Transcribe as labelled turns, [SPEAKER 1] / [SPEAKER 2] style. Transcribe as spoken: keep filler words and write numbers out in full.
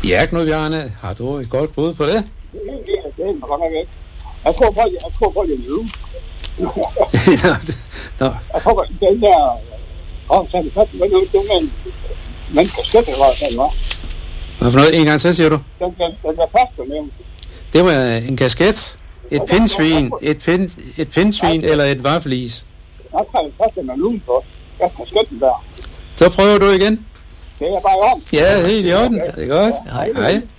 [SPEAKER 1] Ja, Knud Bjarne, har du et godt bud på det?
[SPEAKER 2] Det er det, er godt nok ikke. Jeg tror på, jeg tror på, det er nu.
[SPEAKER 1] Nå.
[SPEAKER 2] Jeg tror på, den der... Åh, så er det fast, men nu er det men kasket, det var sådan, hva'?
[SPEAKER 1] Hvad for noget? En gang til, siger du?
[SPEAKER 2] Den, den, den der første nævnt.
[SPEAKER 1] Det var en kasket, et pindsvin, et, pind, et pindsvin eller et vaffelis.
[SPEAKER 2] Jeg tror, det første, den er lun på. Jeg kan skøtte der.
[SPEAKER 1] Så prøver du igen.
[SPEAKER 2] Det er bare i orden.
[SPEAKER 1] Ja, helt i orden. Det er godt.
[SPEAKER 3] Hej.
[SPEAKER 1] Hej.